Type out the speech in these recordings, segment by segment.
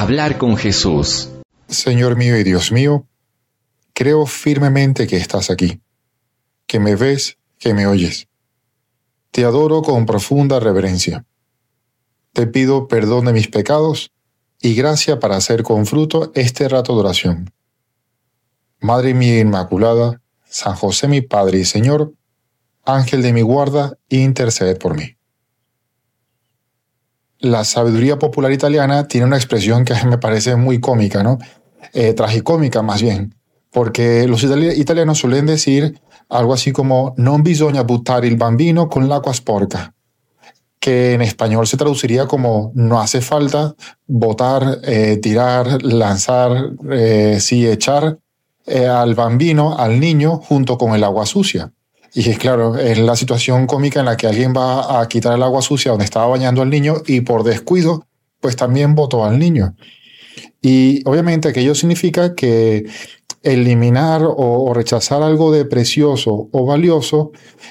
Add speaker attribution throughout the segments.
Speaker 1: Hablar con Jesús.
Speaker 2: Señor mío y Dios mío, creo firmemente que estás aquí, que me ves, que me oyes. Te adoro con profunda reverencia. Te pido perdón de mis pecados y gracia para hacer con fruto este rato de oración. Madre mía Inmaculada, San José mi Padre y Señor, Ángel de mi guarda, interced por mí. La sabiduría popular italiana tiene una expresión que me parece muy cómica, ¿no? Tragicómica más bien, porque los italianos suelen decir algo así como non bisogna buttare il bambino con l'acqua sporca, que en español se traduciría como no hace falta botar, tirar, lanzar, echar al bambino, al niño, junto con el agua sucia. Y es claro, es la situación cómica en la que alguien va a quitar el agua sucia donde estaba bañando al niño y por descuido, pues también botó al niño. Y obviamente aquello significa que eliminar o rechazar algo de precioso o valioso,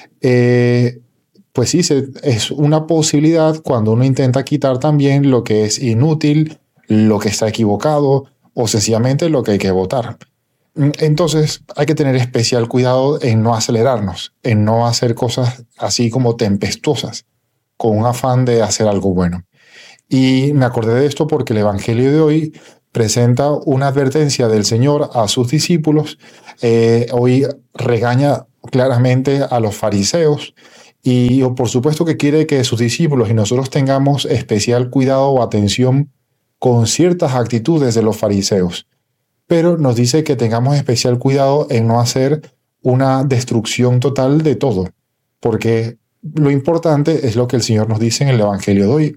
Speaker 2: pues sí, es una posibilidad cuando uno intenta quitar también lo que es inútil, lo que está equivocado o sencillamente lo que hay que botar. Entonces hay que tener especial cuidado en no acelerarnos, en no hacer cosas así como tempestuosas, con un afán de hacer algo bueno. Y me acordé de esto porque el Evangelio de hoy presenta una advertencia del Señor a sus discípulos. Hoy regaña claramente a los fariseos y por supuesto que quiere que sus discípulos y nosotros tengamos especial cuidado o atención con ciertas actitudes de los fariseos. Pero nos dice que tengamos especial cuidado en no hacer una destrucción total de todo, porque lo importante es lo que el Señor nos dice en el Evangelio de hoy.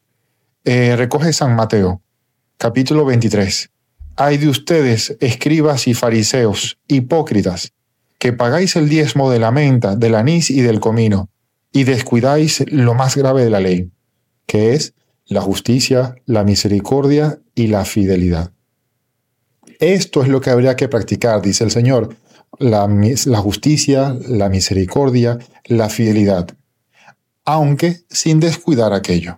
Speaker 2: Recoge San Mateo, capítulo 23. Ay de ustedes, escribas y fariseos, hipócritas, que pagáis el diezmo de la menta, del anís y del comino, y descuidáis lo más grave de la ley, que es la justicia, la misericordia y la fidelidad. Esto es lo que habría que practicar, dice el Señor, la justicia, la misericordia, la fidelidad, aunque sin descuidar aquello.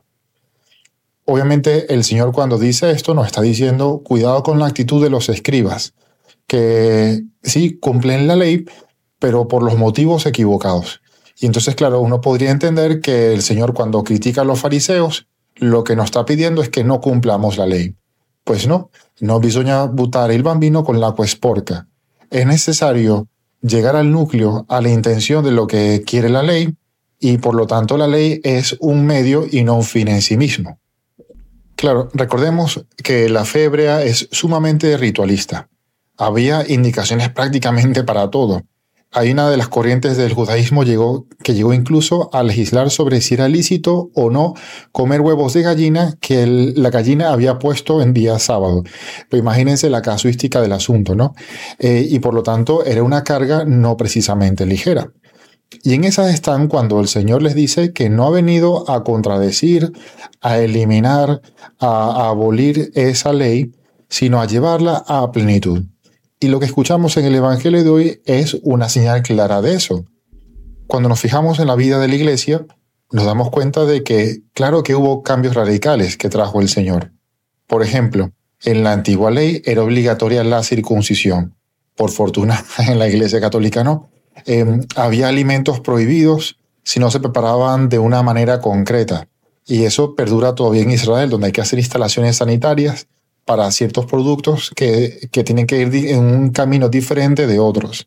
Speaker 2: Obviamente el Señor cuando dice esto nos está diciendo cuidado con la actitud de los escribas, que sí cumplen la ley, pero por los motivos equivocados. Y entonces, claro, uno podría entender que el Señor cuando critica a los fariseos, lo que nos está pidiendo es que no cumplamos la ley. Pues no bisogna buttare il bambino con l'acqua sporca. Es necesario llegar al núcleo, a la intención de lo que quiere la ley, y por lo tanto la ley es un medio y no un fin en sí mismo. Claro, recordemos que la fe hebrea es sumamente ritualista. Había indicaciones prácticamente para todo. Hay una de las corrientes del judaísmo que llegó incluso a legislar sobre si era lícito o no comer huevos de gallina que la gallina había puesto en día sábado. Pero imagínense la casuística del asunto, ¿no? Y por lo tanto era una carga no precisamente ligera. Y en esas están cuando el Señor les dice que no ha venido a contradecir, a eliminar, a abolir esa ley, sino a llevarla a plenitud. Y lo que escuchamos en el Evangelio de hoy es una señal clara de eso. Cuando nos fijamos en la vida de la Iglesia, nos damos cuenta de que, claro que hubo cambios radicales que trajo el Señor. Por ejemplo, en la antigua ley era obligatoria la circuncisión. Por fortuna, en la Iglesia Católica no. Había alimentos prohibidos si no se preparaban de una manera concreta. Y eso perdura todavía en Israel, donde hay que hacer instalaciones sanitarias para ciertos productos que tienen que ir en un camino diferente de otros.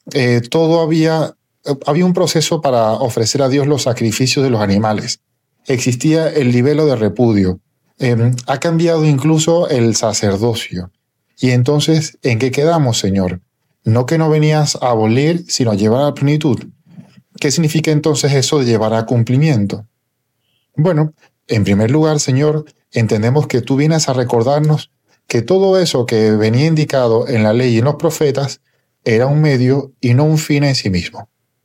Speaker 2: Había un proceso para ofrecer a Dios los sacrificios de los animales. Existía el libelo de repudio. Ha cambiado incluso el sacerdocio. Y entonces, ¿en qué quedamos, Señor? No que no venías a abolir, sino a llevar a plenitud. ¿Qué significa entonces eso de llevar a cumplimiento? Bueno, en primer lugar, Señor, entendemos que tú vienes a recordarnos que todo eso que venía indicado en la ley y en los profetas era un medio y no un fin en sí mismo.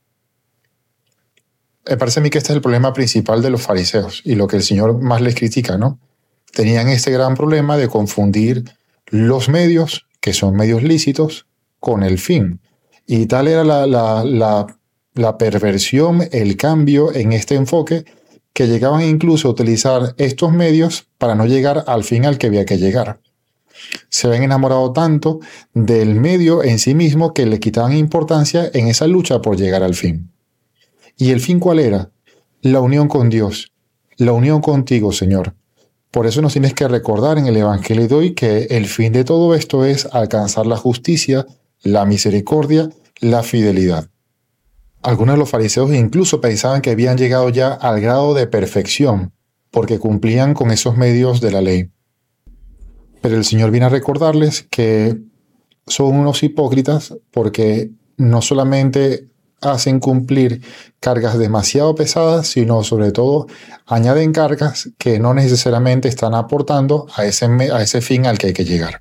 Speaker 2: Me parece a mí que este es el problema principal de los fariseos y lo que el Señor más les critica, ¿no? Tenían este gran problema de confundir los medios, que son medios lícitos, con el fin. Y tal era la perversión, el cambio en este enfoque, que llegaban incluso a utilizar estos medios para no llegar al fin al que había que llegar. Se habían enamorado tanto del medio en sí mismo que le quitaban importancia en esa lucha por llegar al fin. ¿Y el fin cuál era? La unión con Dios, la unión contigo, Señor. Por eso nos tienes que recordar en el Evangelio de hoy que el fin de todo esto es alcanzar la justicia, la misericordia, la fidelidad. Algunos de los fariseos incluso pensaban que habían llegado ya al grado de perfección porque cumplían con esos medios de la ley. Pero el Señor viene a recordarles que son unos hipócritas porque no solamente hacen cumplir cargas demasiado pesadas, sino sobre todo añaden cargas que no necesariamente están aportando a ese fin al que hay que llegar.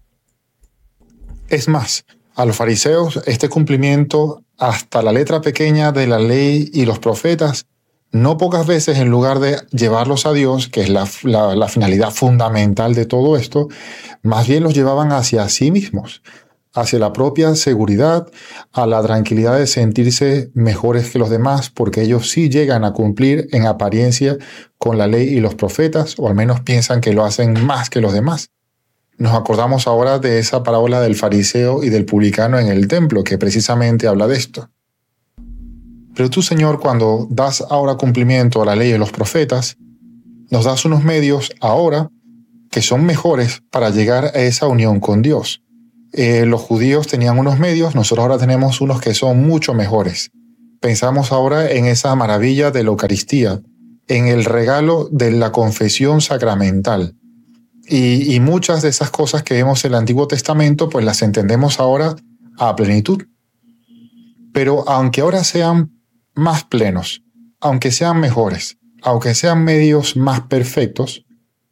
Speaker 2: Es más, a los fariseos este cumplimiento hasta la letra pequeña de la ley y los profetas, no pocas veces en lugar de llevarlos a Dios, que es la finalidad fundamental de todo esto, más bien los llevaban hacia sí mismos, hacia la propia seguridad, a la tranquilidad de sentirse mejores que los demás, porque ellos sí llegan a cumplir en apariencia con la ley y los profetas, o al menos piensan que lo hacen más que los demás. Nos acordamos ahora de esa parábola del fariseo y del publicano en el templo, que precisamente habla de esto. Pero tú, Señor, cuando das ahora cumplimiento a la ley y a los profetas, nos das unos medios ahora que son mejores para llegar a esa unión con Dios. Los judíos tenían unos medios, nosotros ahora tenemos unos que son mucho mejores. Pensamos ahora en esa maravilla de la Eucaristía, en el regalo de la confesión sacramental. Y muchas de esas cosas que vemos en el Antiguo Testamento, pues las entendemos ahora a plenitud. Pero aunque ahora sean más plenos, aunque sean mejores, aunque sean medios más perfectos,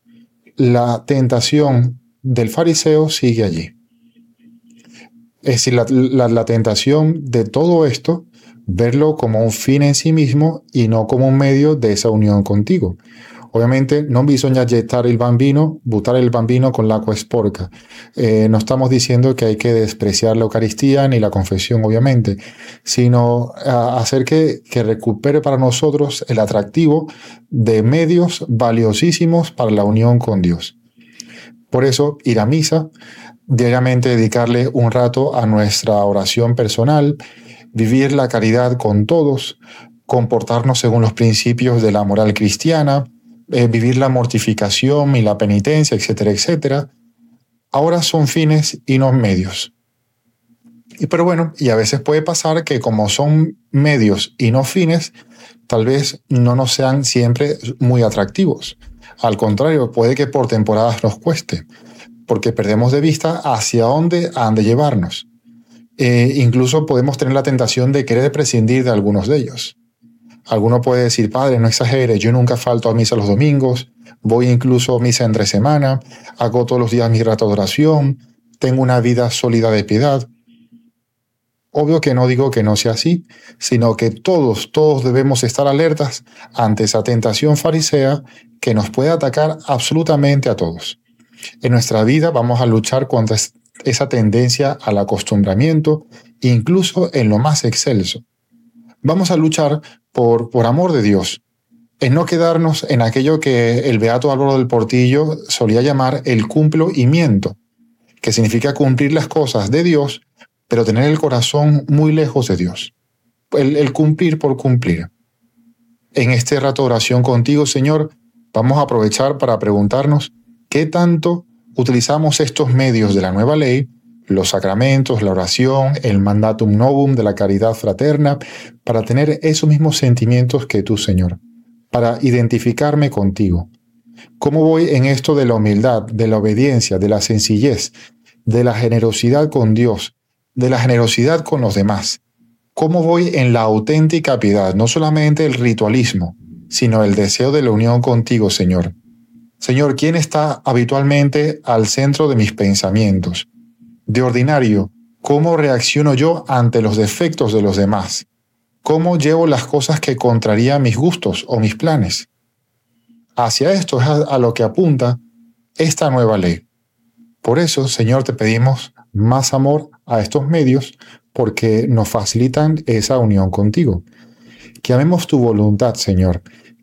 Speaker 2: la tentación del fariseo sigue allí. Es decir, la tentación de todo esto, verlo como un fin en sí mismo y no como un medio de esa unión contigo. Ovviamente non bisogna gettare buttare il bambino con l'acqua sporca. No estamos diciendo que hay que despreciar la Eucaristía ni la confesión, obviamente, sino hacer que recupere para nosotros el atractivo de medios valiosísimos para la unión con Dios. Por eso, ir a misa, diariamente dedicarle un rato a nuestra oración personal, vivir la caridad con todos, comportarnos según los principios de la moral cristiana, vivir la mortificación y la penitencia, etcétera, etcétera, ahora son fines y no medios. Pero bueno, y a veces puede pasar que como son medios y no fines, tal vez no nos sean siempre muy atractivos. Al contrario, puede que por temporadas nos cueste, porque perdemos de vista hacia dónde han de llevarnos. Incluso podemos tener la tentación de querer prescindir de algunos de ellos. Alguno puede decir, padre, no exagere, yo nunca falto a misa los domingos, voy incluso a misa entre semana, hago todos los días mi rato de oración, tengo una vida sólida de piedad. Obvio que no digo que no sea así, sino que todos debemos estar alertas ante esa tentación farisea que nos puede atacar absolutamente a todos. En nuestra vida vamos a luchar contra esa tendencia al acostumbramiento, incluso en lo más excelso. Vamos a luchar por amor de Dios, en no quedarnos en aquello que el beato Álvaro del Portillo solía llamar el cumplimiento, que significa cumplir las cosas de Dios, pero tener el corazón muy lejos de Dios. El cumplir por cumplir. En este rato de oración contigo, Señor, vamos a aprovechar para preguntarnos qué tanto utilizamos estos medios de la nueva ley, los sacramentos, la oración, el mandatum novum de la caridad fraterna, para tener esos mismos sentimientos que tú, Señor, para identificarme contigo. ¿Cómo voy en esto de la humildad, de la obediencia, de la sencillez, de la generosidad con Dios, de la generosidad con los demás? ¿Cómo voy en la auténtica piedad, no solamente el ritualismo, sino el deseo de la unión contigo, Señor? Señor, ¿quién está habitualmente al centro de mis pensamientos? De ordinario, ¿cómo reacciono yo ante los defectos de los demás? ¿Cómo llevo las cosas que contrarían mis gustos o mis planes? Hacia esto es a lo que apunta esta nueva ley. Por eso, Señor, te pedimos más amor a estos medios porque nos facilitan esa unión contigo. Que amemos tu voluntad, Señor,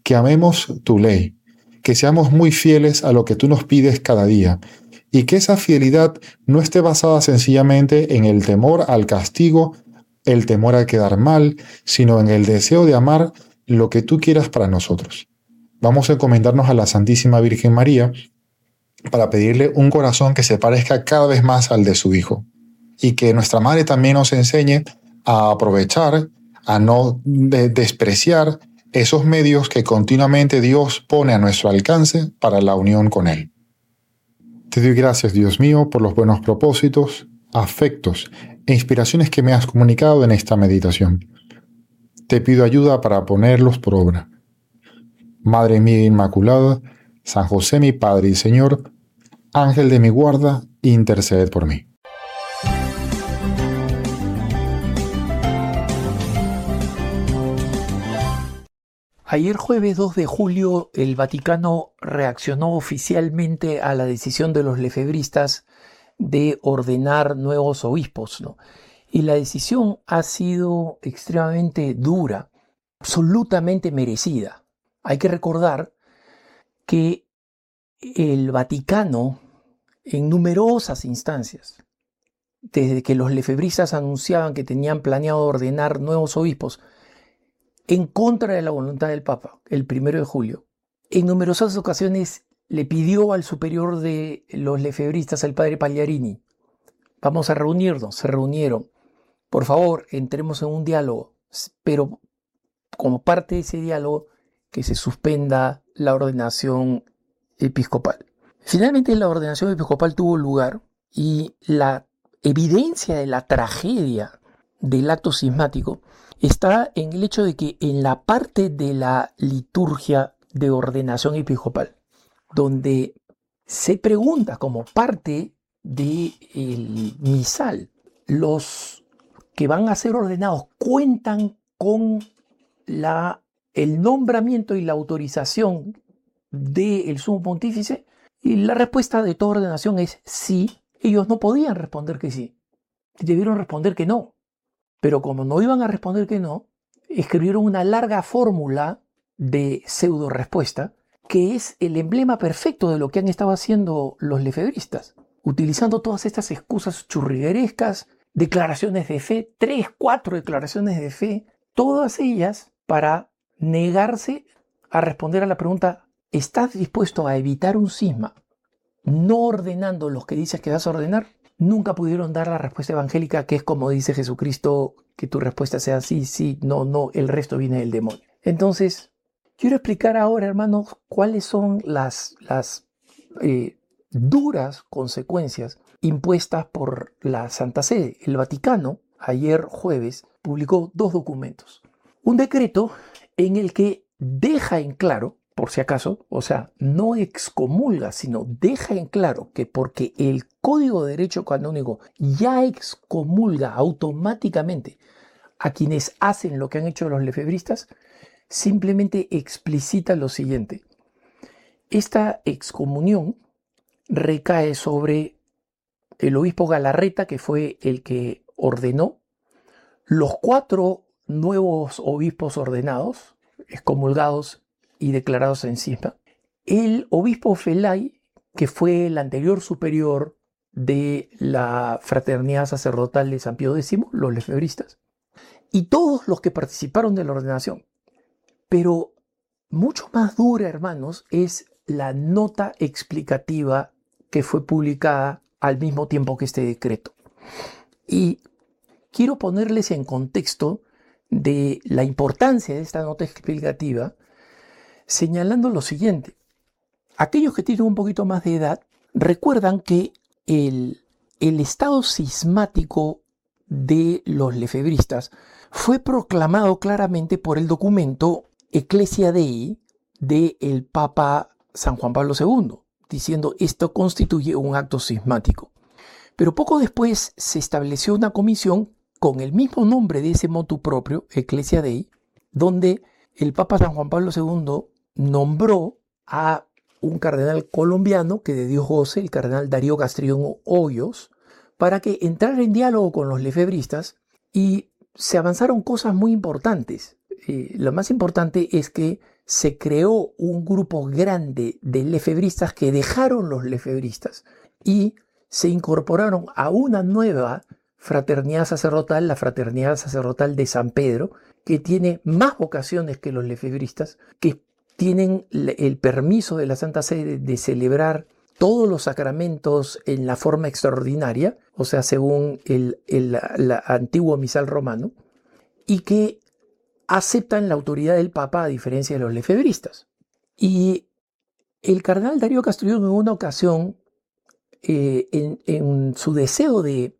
Speaker 2: que amemos tu ley, que seamos muy fieles a lo que tú nos pides cada día, y que esa fidelidad no esté basada sencillamente en el temor al castigo, el temor a quedar mal, sino en el deseo de amar lo que tú quieras para nosotros. Vamos a encomendarnos a la Santísima Virgen María para pedirle un corazón que se parezca cada vez más al de su Hijo, y que nuestra Madre también nos enseñe a aprovechar, a no despreciar esos medios que continuamente Dios pone a nuestro alcance para la unión con Él. Te doy gracias, Dios mío, por los buenos propósitos, afectos e inspiraciones que me has comunicado en esta meditación. Te pido ayuda para ponerlos por obra. Madre mía Inmaculada, San José mi Padre y Señor, Ángel de mi guarda, interceded por mí.
Speaker 1: Ayer jueves 2 de julio el Vaticano reaccionó oficialmente a la decisión de los lefebristas de ordenar nuevos obispos, ¿no? Y la decisión ha sido extremadamente dura, absolutamente merecida. Hay que recordar que el Vaticano, en numerosas instancias, desde que los lefebristas anunciaban que tenían planeado ordenar nuevos obispos, en contra de la voluntad del Papa, el 1 de julio, en numerosas ocasiones le pidió al superior de los lefebristas, el padre Pagliarini, vamos a reunirnos, se reunieron, por favor, entremos en un diálogo, pero como parte de ese diálogo, que se suspenda la ordenación episcopal. Finalmente la ordenación episcopal tuvo lugar y la evidencia de la tragedia del acto cismático está en el hecho de que en la parte de la liturgia de ordenación episcopal, donde se pregunta como parte del misal, los que van a ser ordenados cuentan con el nombramiento y la autorización del sumo pontífice, y la respuesta de toda ordenación es sí. Ellos no podían responder que sí, debieron responder que no. Pero como no iban a responder que no, escribieron una larga fórmula de pseudo respuesta que es el emblema perfecto de lo que han estado haciendo los lefebristas, utilizando todas estas excusas churriguerescas, declaraciones de fe, 3, 4 declaraciones de fe, todas ellas para negarse a responder a la pregunta: ¿estás dispuesto a evitar un cisma no ordenando los que dices que vas a ordenar? Nunca pudieron dar la respuesta evangélica, que es como dice Jesucristo, que tu respuesta sea sí, sí, no, no, el resto viene del demonio. Entonces, quiero explicar ahora, hermanos, cuáles son las duras consecuencias impuestas por la Santa Sede. El Vaticano, ayer jueves, publicó 2 documentos. Un decreto en el que deja en claro, por si acaso, o sea, no excomulga, sino deja en claro que porque el Código de Derecho Canónico ya excomulga automáticamente a quienes hacen lo que han hecho los lefebristas, simplemente explicita lo siguiente: esta excomunión recae sobre el obispo Galarreta, que fue el que ordenó, los 4 nuevos obispos ordenados, excomulgados y declarados en cisma, el obispo Felay, que fue el anterior superior de la Fraternidad Sacerdotal de San Pío X, los lefebristas, y todos los que participaron de la ordenación. Pero mucho más dura, hermanos, es la nota explicativa que fue publicada al mismo tiempo que este decreto. Y quiero ponerles en contexto de la importancia de esta nota explicativa, señalando lo siguiente. Aquellos que tienen un poquito más de edad recuerdan que el estado cismático de los lefebristas fue proclamado claramente por el documento Ecclesia Dei del Papa San Juan Pablo II, diciendo esto constituye un acto cismático. Pero poco después se estableció una comisión con el mismo nombre de ese motu propio, Ecclesia Dei, donde el Papa San Juan Pablo II nombró a un cardenal colombiano que de Dios goce, el cardenal Darío Castrillón Hoyos, para que entrara en diálogo con los lefebristas, y se avanzaron cosas muy importantes. Lo más importante es que se creó un grupo grande de lefebristas que dejaron los lefebristas y se incorporaron a una nueva fraternidad sacerdotal, la Fraternidad Sacerdotal de San Pedro, que tiene más vocaciones que los lefebristas, que tienen el permiso de la Santa Sede de celebrar todos los sacramentos en la forma extraordinaria, o sea, según el antiguo misal romano, y que aceptan la autoridad del Papa a diferencia de los lefebristas. Y el cardenal Darío Castrillón en una ocasión, en su deseo de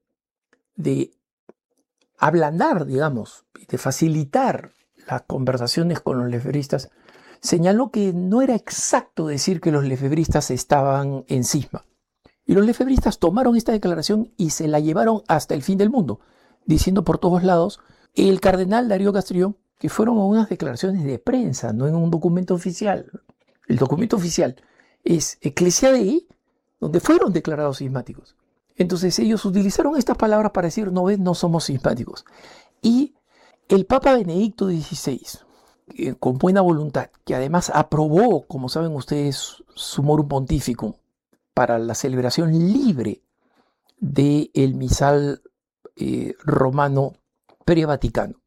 Speaker 1: ablandar, digamos, de facilitar las conversaciones con los lefebristas, señaló que no era exacto decir que los lefebristas estaban en cisma. Y los lefebristas tomaron esta declaración y se la llevaron hasta el fin del mundo, diciendo por todos lados, el cardenal Darío Castrillón, que fueron unas declaraciones de prensa, no en un documento oficial. El documento oficial es Ecclesia Dei, donde fueron declarados cismáticos. Entonces ellos utilizaron estas palabras para decir, no ves, no somos cismáticos. Y el Papa Benedicto XVI, con buena voluntad, que además aprobó, como saben ustedes, Summorum Pontificum para la celebración libre del misal romano pre-vaticano,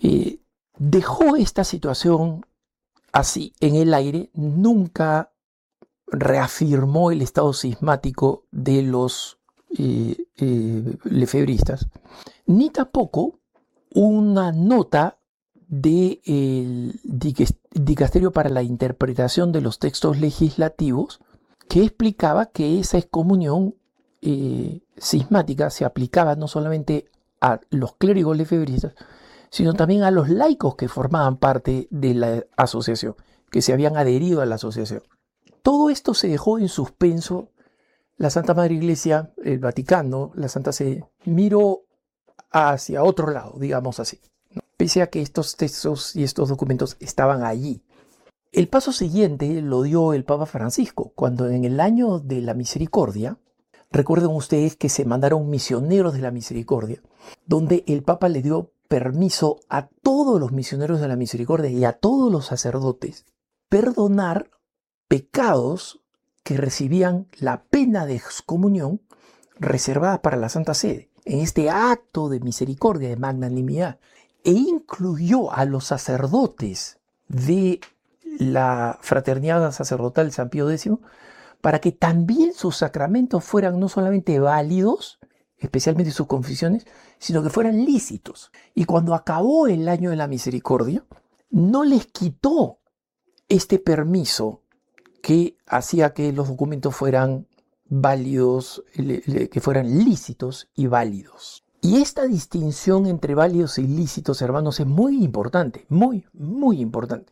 Speaker 1: dejó esta situación así en el aire, nunca reafirmó el estado cismático de los lefebristas, ni tampoco una nota del Dicasterio para la Interpretación de los Textos Legislativos que explicaba que esa excomunión cismática se aplicaba no solamente a los clérigos lefebristas, sino también a los laicos que formaban parte de la asociación, que se habían adherido a la asociación. Todo esto se dejó en suspenso. La Santa Madre Iglesia, el Vaticano, la Santa Sede, miró hacia otro lado, digamos así, ¿no? Pese a que estos textos y estos documentos estaban allí. El paso siguiente lo dio el Papa Francisco, cuando en el año de la misericordia, recuerden ustedes que se mandaron misioneros de la misericordia, donde el Papa le dio permiso a todos los misioneros de la misericordia y a todos los sacerdotes perdonar pecados que recibían la pena de excomunión reservada para la Santa Sede, en este acto de misericordia, de magnanimidad, e incluyó a los sacerdotes de la Fraternidad Sacerdotal San Pío X para que también sus sacramentos fueran no solamente válidos, especialmente sus confesiones, sino que fueran lícitos. Y cuando acabó el año de la misericordia, no les quitó este permiso que hacía que los documentos fueran válidos, que fueran lícitos y válidos. Y esta distinción entre válidos y lícitos, hermanos, es muy importante, muy, muy importante.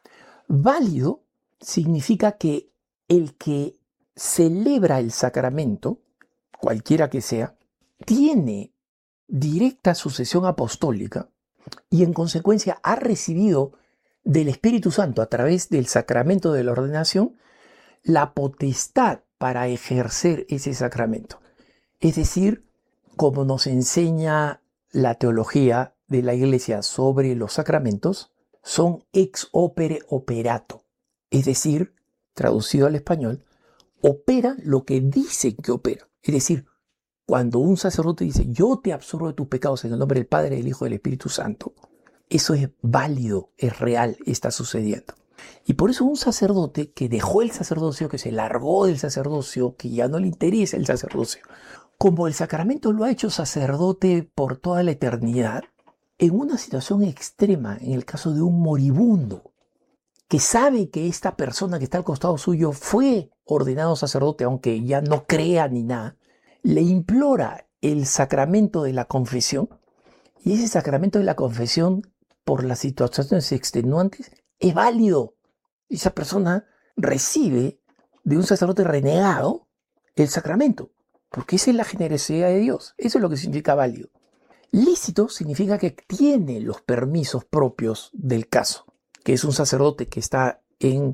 Speaker 1: Válido significa que el que celebra el sacramento, cualquiera que sea, tiene directa sucesión apostólica y en consecuencia ha recibido del Espíritu Santo a través del sacramento de la ordenación la potestad para ejercer ese sacramento. Es decir, como nos enseña la teología de la Iglesia sobre los sacramentos, son ex opere operato. Es decir, traducido al español, opera lo que dicen que opera. Es decir, cuando un sacerdote dice, yo te absorbo de tus pecados en el nombre del Padre, del Hijo y del Espíritu Santo, eso es válido, es real, está sucediendo. Y por eso un sacerdote que dejó el sacerdocio, que se largó del sacerdocio, que ya no le interesa el sacerdocio, como el sacramento lo ha hecho sacerdote por toda la eternidad, en una situación extrema, en el caso de un moribundo, que sabe que esta persona que está al costado suyo fue ordenado sacerdote, aunque ya no crea ni nada, le implora el sacramento de la confesión, y ese sacramento de la confesión, por las situaciones extenuantes, es válido. Esa persona recibe de un sacerdote renegado el sacramento, porque esa es la generosidad de Dios. Eso es lo que significa válido. Lícito significa que tiene los permisos propios del caso, que es un sacerdote que está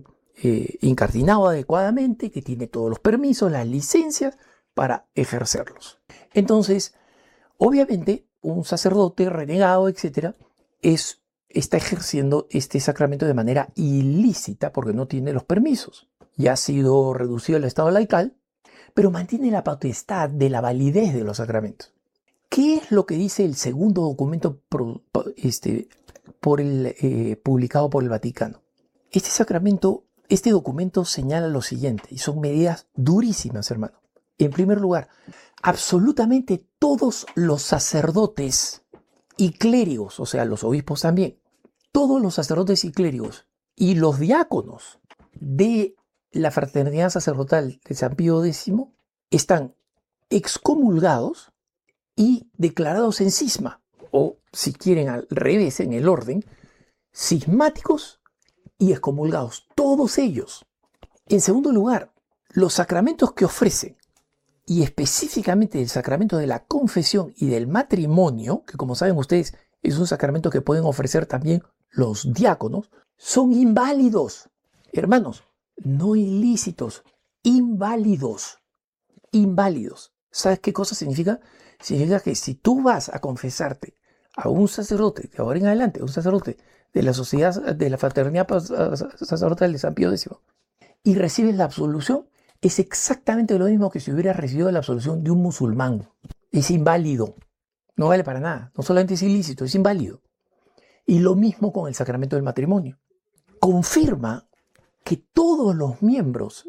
Speaker 1: incardinado adecuadamente, que tiene todos los permisos, las licencias para ejercerlos. Entonces, obviamente, un sacerdote renegado, etcétera, es está ejerciendo este sacramento de manera ilícita porque no tiene los permisos. Ya ha sido reducido al estado laical, pero mantiene la potestad de la validez de los sacramentos. ¿Qué es lo que dice el segundo documento publicado por el Vaticano? Este documento señala lo siguiente, y son medidas durísimas, hermano. En primer lugar, absolutamente todos los sacerdotes y clérigos, o sea, los obispos también, todos los sacerdotes y clérigos y los diáconos de la Fraternidad Sacerdotal de San Pío X están excomulgados y declarados en cisma, o si quieren al revés, en el orden, cismáticos y excomulgados, todos ellos. En segundo lugar, los sacramentos que ofrecen, y específicamente el sacramento de la confesión y del matrimonio, que como saben ustedes es un sacramento que pueden ofrecer también los diáconos, son inválidos. Hermanos, no ilícitos, inválidos. Inválidos. ¿Sabes qué cosa significa? Significa que si tú vas a confesarte a un sacerdote, de ahora en adelante, un sacerdote de la sociedad, de la Fraternidad Sacerdotal de San Pío X, y recibes la absolución, es exactamente lo mismo que si hubieras recibido la absolución de un musulmán. Es inválido. No vale para nada. No solamente es ilícito, es inválido. Y lo mismo con el sacramento del matrimonio. Confirma que todos los miembros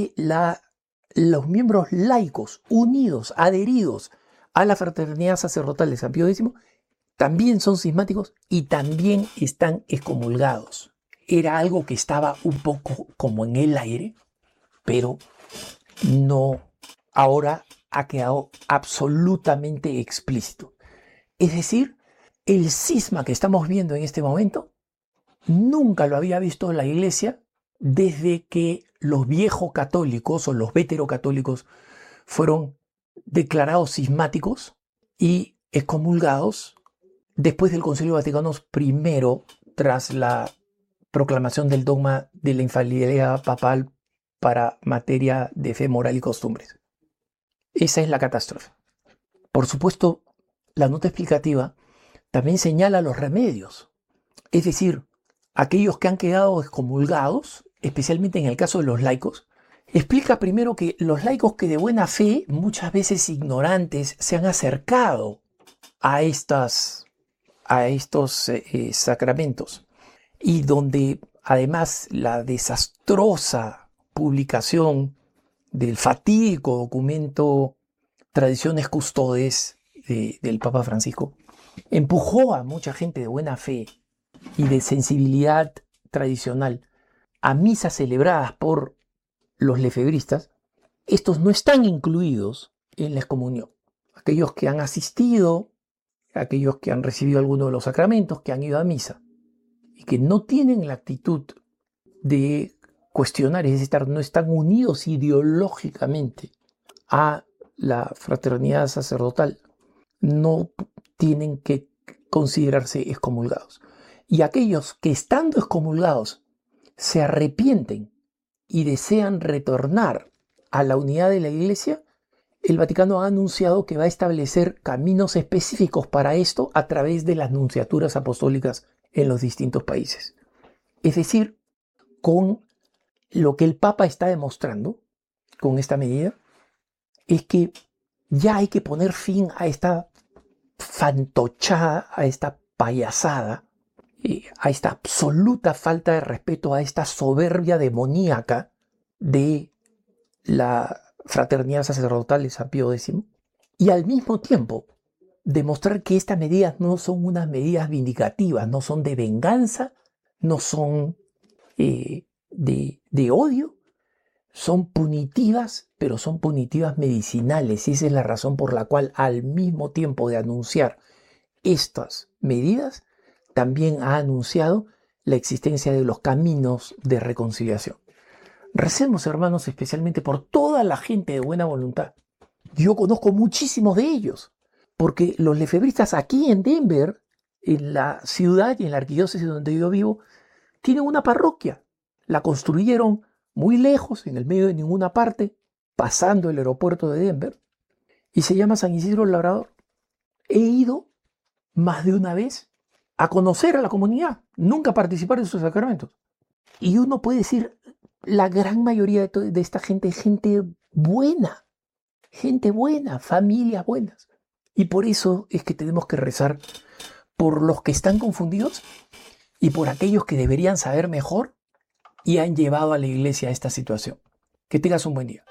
Speaker 1: los miembros laicos, unidos, adheridos a la Fraternidad Sacerdotal de San Pío X, también son cismáticos y también están excomulgados. Era algo que estaba un poco como en el aire, pero no, ahora ha quedado absolutamente explícito. Es decir, el cisma que estamos viendo en este momento nunca lo había visto la Iglesia desde que los viejos católicos o los veterocatólicos fueron declarados cismáticos y excomulgados después del Concilio Vaticano I, tras la proclamación del dogma de la infalibilidad papal para materia de fe, moral y costumbres. Esa es la catástrofe. Por supuesto, la nota explicativa también señala los remedios, es decir, aquellos que han quedado excomulgados, especialmente en el caso de los laicos. Explica primero que los laicos que de buena fe, muchas veces ignorantes, se han acercado a estos sacramentos, y donde además la desastrosa publicación del fatídico documento Tradiciones Custodes del Papa Francisco empujó a mucha gente de buena fe y de sensibilidad tradicional a misas celebradas por los lefebristas. Estos no están incluidos en la excomunión. Aquellos que han asistido, aquellos que han recibido alguno de los sacramentos, que han ido a misa y que no tienen la actitud de cuestionar, es decir, no están unidos ideológicamente a la fraternidad sacerdotal, no tienen que considerarse excomulgados. Y aquellos que estando excomulgados se arrepienten y desean retornar a la unidad de la Iglesia, el Vaticano ha anunciado que va a establecer caminos específicos para esto a través de las nunciaturas apostólicas en los distintos países. Es decir, con lo que el Papa está demostrando con esta medida es que ya hay que poner fin a esta fantochada, a esta payasada, a esta absoluta falta de respeto, a esta soberbia demoníaca de la Fraternidad Sacerdotal de San Pío X, y al mismo tiempo demostrar que estas medidas no son unas medidas vindicativas, no son de venganza, no son de odio, son punitivas, pero son punitivas medicinales, y esa es la razón por la cual al mismo tiempo de anunciar estas medidas, también ha anunciado la existencia de los caminos de reconciliación. Recemos, hermanos, especialmente por toda la gente de buena voluntad. Yo conozco muchísimos de ellos, porque los lefebristas aquí en Denver, en la ciudad y en la arquidiócesis donde yo vivo, tienen una parroquia. La construyeron muy lejos, en el medio de ninguna parte, pasando el aeropuerto de Denver, y se llama San Isidro Labrador. He ido más de una vez a conocer a la comunidad, nunca a participar de sus sacramentos. Y uno puede decir, la gran mayoría de esta gente es gente buena, familias buenas. Y por eso es que tenemos que rezar por los que están confundidos y por aquellos que deberían saber mejor y han llevado a la iglesia a esta situación. Que tengas un buen día.